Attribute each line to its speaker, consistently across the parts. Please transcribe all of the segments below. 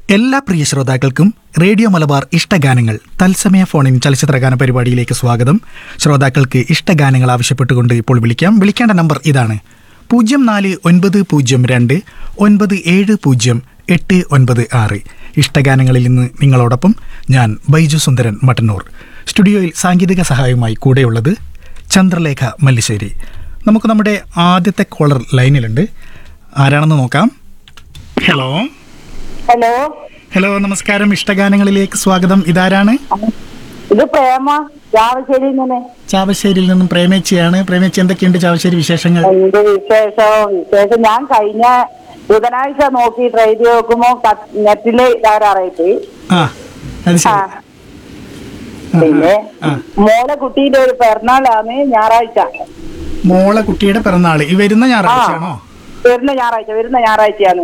Speaker 1: എല്ലാ പ്രിയ ശ്രോതാക്കൾക്കും റേഡിയോ മലബാർ ഇഷ്ടഗാനങ്ങൾ തത്സമയ ഫോണിൻ ചലച്ചിത്രഗാന പരിപാടിയിലേക്ക് സ്വാഗതം. ശ്രോതാക്കൾക്ക് ഇഷ്ടഗാനങ്ങൾ ആവശ്യപ്പെട്ടുകൊണ്ട് ഇപ്പോൾ വിളിക്കേണ്ട നമ്പർ ഇതാണ്: 0492 ഇഷ്ടഗാനങ്ങളിൽ നിന്ന് നിങ്ങളോടൊപ്പം ഞാൻ ബൈജു സുന്ദരൻ മട്ടന്നൂർ. സ്റ്റുഡിയോയിൽ സാങ്കേതിക സഹായവുമായി കൂടെയുള്ളത് ചന്ദ്രലേഖ മല്ലിശ്ശേരി. നമുക്ക് നമ്മുടെ ആദ്യത്തെ കോളർ ലൈനിലുണ്ട്. ആരാണെന്ന് നോക്കാം. ഹലോ
Speaker 2: ഹലോ
Speaker 1: ഹലോ നമസ്കാരം. ഇഷ്ടഗാനങ്ങളിലേക്ക് സ്വാഗതം. ഇതാരാണ്?
Speaker 2: ഇത് പ്രേമ, ചാവശ്ശേരിയിൽ നിന്ന്.
Speaker 1: ചാവശ്ശേരിയിൽ നിന്നും പ്രേമേച്ചിയാണ്. പ്രേമേച്ചി, എന്തൊക്കെയുണ്ട് ചാവശ്ശേരി വിശേഷങ്ങൾ?
Speaker 2: എന്ത് വിശേഷം ഞാൻ കഴിഞ്ഞ ബുധനാഴ്ച നോക്കി ട്രൈ ചെയ്ത് നോക്കുമ്പോ നെറ്റില് ഇതാരാറായിട്ട്. പിന്നെ മോളെ കുട്ടീന്റെ ഒരു പിറന്നാളാണ് ഞായറാഴ്ച.
Speaker 1: മോളെ കുട്ടിയുടെ പിറന്നാള് ഈ വരുന്ന ഞായറാഴ്ചയാണോ?
Speaker 2: വരുന്ന ഞായറാഴ്ചയാണ്.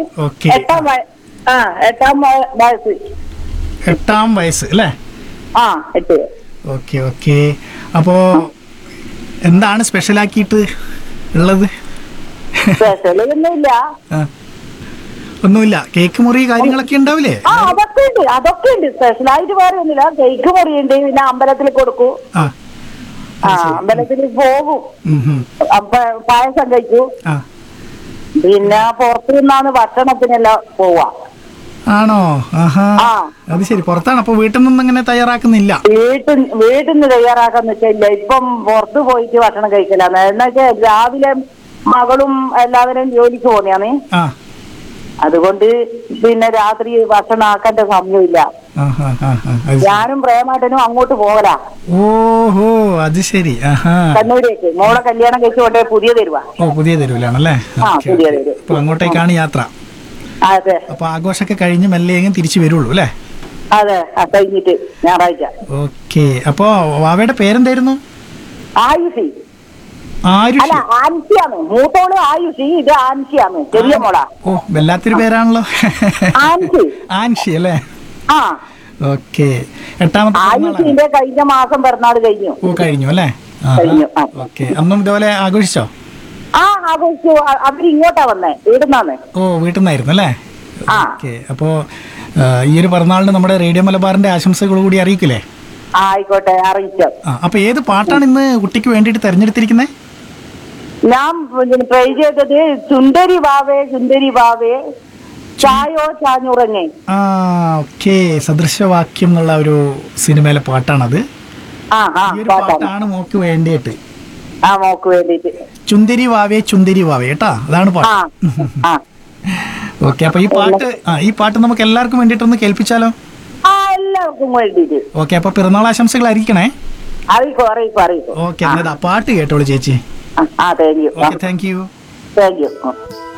Speaker 2: എട്ടാം വയസ്സ്.
Speaker 1: 8ാം വയസ്സ് അല്ലേ?
Speaker 2: 8.
Speaker 1: Okay okay. അപ്പോ എന്താണ് സ്പെഷ്യൽ ആക്കിയിട്ട് ഉള്ളത്?
Speaker 2: സ്പെഷ്യൽ
Speaker 1: ഒന്നുമില്ല. കേക്ക് മുറി കാര്യങ്ങളൊക്കെ ഉണ്ടാവില്ലേ?
Speaker 2: അതൊക്കെ ഉണ്ട്. സ്പെഷ്യലായിട്ട് വേറെ ഒന്നുമില്ല. കേക്ക് മുറിയുണ്ട്, പിന്നെ അമ്പലത്തിൽ കൊടുക്കൂ, അമ്പലത്തിൽ പോകും, പായസം കഴിക്കൂ, പിന്നെ പുറത്തു നിന്നാണ് ഭക്ഷണത്തിനെല്ലാം പോവാ.
Speaker 1: ആണോ? അത് ശരി. പുറത്താണ്. അപ്പൊ വീട്ടിൽ നിന്ന് അങ്ങനെ തയ്യാറാക്കുന്നില്ല?
Speaker 2: വീട്ടിൽ നിന്ന് തയ്യാറാക്കാന്ന് വെച്ചില്ല. ഇപ്പം പുറത്ത് പോയിട്ട് ഭക്ഷണം കഴിക്കലാന്ന്. എന്നുവെച്ചാൽ രാവിലെ മകളും എല്ലാവരും ജോലിക്ക് പോന്നെയാണ്. അതുകൊണ്ട് പിന്നെ രാത്രി ഭക്ഷണം ആക്കേണ്ട സമയമില്ല. ഞാനും പ്രേമാട്ടനും അങ്ങോട്ട് പോകലാ.
Speaker 1: ഓഹോ, അത് ശരി.
Speaker 2: കണ്ണൂരേക്ക് മോളെ കല്യാണം കഴിച്ചുകൊണ്ട് പുതിയ തെരുവാ.
Speaker 1: പുതിയ തെരുവിലാണല്ലേ?
Speaker 2: പുതിയ തെരുവ്.
Speaker 1: അപ്പൊ അങ്ങോട്ടേക്കാണ് യാത്ര.
Speaker 2: അതെ.
Speaker 1: അപ്പൊ ആഘോഷമൊക്കെ കഴിഞ്ഞ് മെല്ലെ തിരിച്ചു വരുള്ളൂ അല്ലേ?
Speaker 2: അതെ, കഴിഞ്ഞിട്ട് ഞായറാഴ്ച.
Speaker 1: ഓക്കെ. അപ്പൊ വാവയുടെ പേരെന്തായിരുന്നു?
Speaker 2: ആയുഷി.
Speaker 1: അല്ല,
Speaker 2: ആൻസിയാണ്. മൂത്തോള് ആയുഷി, ഇത് ആൻസിയാണ്, ചെറിയ മോളാ.
Speaker 1: ഓ, വല്ലാത്തൊരു പേരാണല്ലോ. ആൻഷി അല്ലേ? ഓക്കെ. 8ാമത്തെ
Speaker 2: ആയുഷിന്റെ കഴിഞ്ഞ മാസം പിറന്നാൾ കഴിഞ്ഞു.
Speaker 1: കഴിഞ്ഞു അല്ലേ? ഓക്കെ. അന്നും ഇതുപോലെ ആഘോഷിച്ചോ?
Speaker 2: ആഘോഷിച്ചു. അവരിങ്ങോട്ടാ വന്നേ, വീട്ടിന്നാണ്.
Speaker 1: വീട്ടിൽ നിന്നായിരുന്നു അല്ലേ? ഓക്കെ. അപ്പോ ഈ ഒരു പിറന്നാളിന് നമ്മുടെ റേഡിയോ മലബാറിന്റെ ആശംസകൾ കൂടി അറിയിക്കില്ലേ?
Speaker 2: ആയിക്കോട്ടെ, അറിയിച്ചോ.
Speaker 1: അപ്പൊ ഏത് പാട്ടാണ് ഇന്ന് കുട്ടിക്ക് വേണ്ടിട്ട് തെരഞ്ഞെടുത്തിരിക്കുന്നത്?
Speaker 2: ഞാൻ ട്രൈ ചെയ്തത് സുന്ദരി വാവേ സുന്ദരി വാവേ ചായോ ചാഞ്ഞുറങ്ങേ.
Speaker 1: ഓക്കെ. സദൃശവാക്യം എന്നുള്ള ഒരു സിനിമയിലെ പാട്ടാണത്. പാട്ടാണ് മോക്ക് വേണ്ടിയിട്ട്.
Speaker 2: മോക്ക് വേണ്ടിട്ട്
Speaker 1: ചുന്ദരി വാവേ ചുന്ദരി വാവേ കേട്ടാ, അതാണ് പാട്ട്. ഓക്കെ. അപ്പൊ ഈ പാട്ട് നമുക്ക് എല്ലാവർക്കും വേണ്ടിട്ടൊന്ന് കേൾപ്പിച്ചാലോ?
Speaker 2: എല്ലാവർക്കും വേണ്ടിട്ട്.
Speaker 1: ഓക്കെ. അപ്പൊ പിറന്നാൾ ആശംസകൾ അറിയിക്കണേ.
Speaker 2: അറിയിക്കും.
Speaker 1: ഓക്കെ. പാട്ട് കേട്ടോളൂ ചേച്ചി.
Speaker 2: Thank you.
Speaker 1: Thank you.
Speaker 2: Thank you.